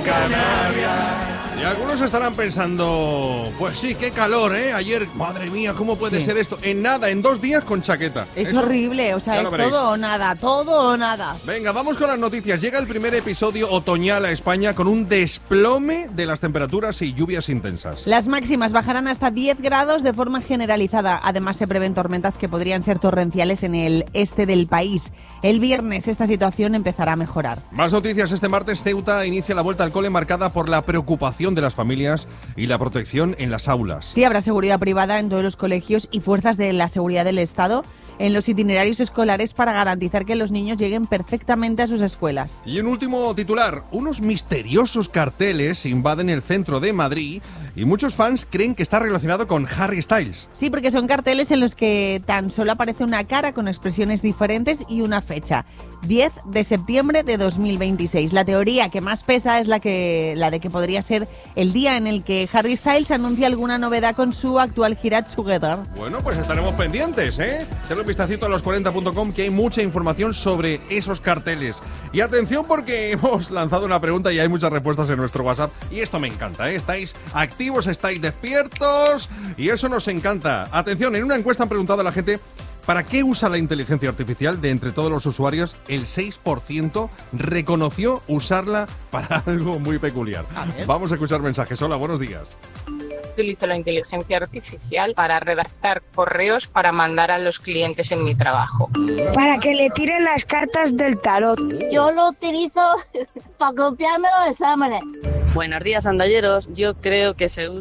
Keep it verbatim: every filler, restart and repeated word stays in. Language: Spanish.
Canarias. Y algunos estarán pensando, pues sí, qué calor, ¿eh? Ayer, madre mía, ¿cómo puede Sí. ser esto? En nada, en dos días con chaqueta. Es Eso, horrible, o sea, ya es lo veréis. todo o nada, todo o nada. Venga, vamos con las noticias. Llega el primer episodio otoñal a España con un desplome de las temperaturas y lluvias intensas. Las máximas bajarán hasta diez grados de forma generalizada. Además, se prevén tormentas que podrían ser torrenciales en el este del país. El viernes esta situación empezará a mejorar. Más noticias. Este martes Ceuta inicia la vuelta al cole marcada por la preocupación de las familias y la protección en las aulas. Sí, habrá seguridad privada en todos los colegios y fuerzas de la seguridad del Estado en los itinerarios escolares para garantizar que los niños lleguen perfectamente a sus escuelas. Y un último titular. Unos misteriosos carteles invaden el centro de Madrid y muchos fans creen que está relacionado con Harry Styles. Sí, porque son carteles en los que tan solo aparece una cara con expresiones diferentes y una fecha. diez de septiembre de dos mil veintiséis. La teoría que más pesa es la, que, la de que podría ser el día en el que Harry Styles anuncia alguna novedad con su actual gira Together. Bueno, pues estaremos pendientes, ¿eh? Echadle un vistacito a los cuarenta punto com que hay mucha información sobre esos carteles. Y atención porque hemos lanzado una pregunta y hay muchas respuestas en nuestro WhatsApp. Y esto me encanta, ¿eh? Estáis activos, estáis despiertos y eso nos encanta. Atención, en una encuesta han preguntado a la gente ¿para qué usa la inteligencia artificial? De entre todos los usuarios, el seis por ciento reconoció usarla para algo muy peculiar. Vamos a escuchar mensajes. Hola, buenos días. Utilizo la inteligencia artificial para redactar correos para mandar a los clientes en mi trabajo. Para que le tiren las cartas del tarot. Yo lo utilizo para copiarme los exámenes. Buenos días, andalleros. Yo creo que se